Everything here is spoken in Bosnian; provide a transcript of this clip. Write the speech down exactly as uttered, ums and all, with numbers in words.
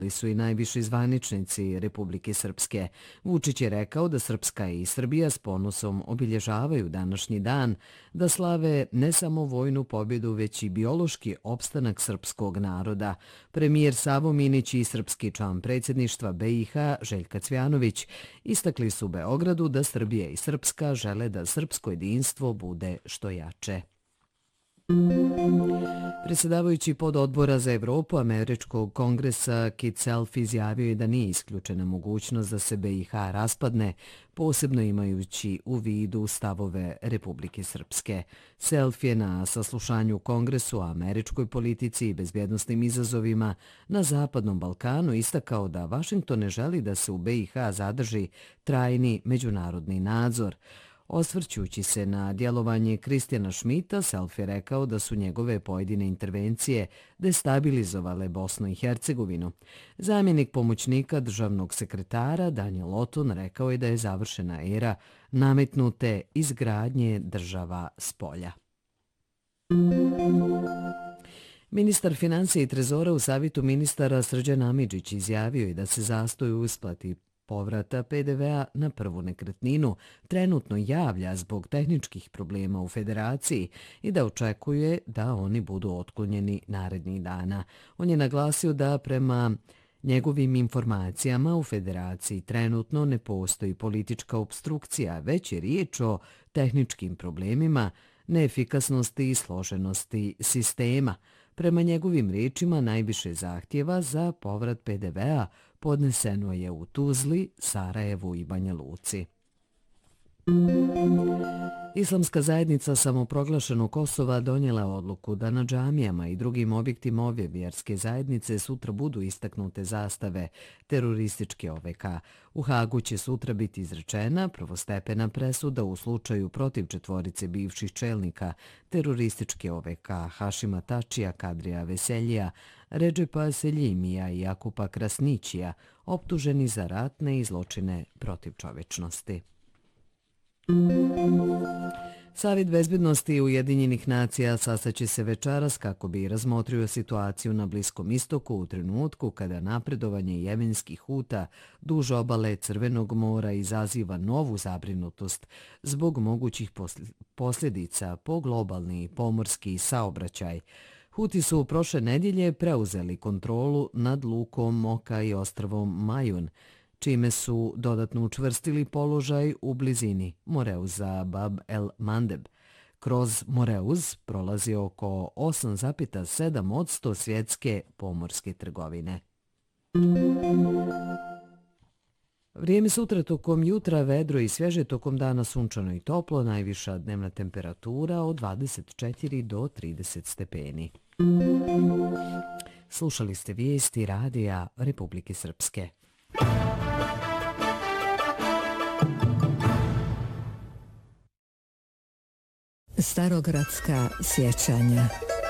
su i najviši zvaničnici Republike Srpske. Vučić je rekao da Srpska i Srbija s ponosom obilježavaju današnji dan, da slave ne samo vojnu pobjedu, već i biološki opstanak srpskog naroda. Premijer Savo Minić i srpski član predsjedništva B i H Željka Cvjanović istakli su u Beogradu da Srbija i Srpska žele da srpsko jedinstvo bude što jače. Predsjedavajući pododbora za Evropu Američkog kongresa Kit Self izjavio je da nije isključena mogućnost da se B i H raspadne, posebno imajući u vidu stavove Republike Srpske. Self je na saslušanju u Kongresu o američkoj politici i bezbjednosnim izazovima na Zapadnom Balkanu istakao da Vašington ne želi da se u B i H zadrži trajni međunarodni nadzor. Osvrćući se na djelovanje Kristijana Šmita, Self je rekao da su njegove pojedine intervencije destabilizovale Bosnu i Hercegovinu. Zamjenik pomoćnika državnog sekretara Daniel Oton rekao je da je završena era nametnute izgradnje država s polja. Ministar financija i trezora u savjetu ministara Srđan Amidžić izjavio je da se zastoj u isplati povrata P D V-a na prvu nekretninu trenutno javlja zbog tehničkih problema u federaciji i da očekuje da oni budu otklonjeni narednih dana. On je naglasio da prema njegovim informacijama u federaciji trenutno ne postoji politička opstrukcija, već je riječ o tehničkim problemima, neefikasnosti i složenosti sistema. Prema njegovim riječima, najviše zahtjeva za povrat P D V-a podneseno je u Tuzli, Sarajevu i Banja Luci. Islamska zajednica samoproglašenog Kosova donijela odluku da na džamijama i drugim objektima ove vjerske zajednice sutra budu istaknute zastave terorističke O V K. U Hagu će sutra biti izrečena prvostepena presuda u slučaju protiv četvorice bivših čelnika terorističke O V K Hašima Tačija, Kadrija Veseljija, Redžepa Seljimija i Jakupa Krasnićija, optuženi za ratne i zločine protiv čovječnosti. Savjet bezbjednosti Ujedinjenih nacija sastaće se večeras kako bi razmotrio situaciju na Bliskom istoku u trenutku kada napredovanje jemenskih Huta duž obale Crvenog mora izaziva novu zabrinutost zbog mogućih posljedica po globalni pomorski saobraćaj. Huti su prošle nedjelje preuzeli kontrolu nad lukom Moka i ostrvom Majun, čime su dodatno učvrstili položaj u blizini Moreuza Bab el Mandeb. Kroz Moreuz prolazi oko osam zarez sedam posto svjetske pomorske trgovine. Vrijeme sutra tokom jutra vedro i svježe, tokom dana sunčano i toplo, najviša dnevna temperatura od dvadeset četiri do trideset stepeni. Slušali ste vijesti radija Republike Srpske. Starogradska sjećanja.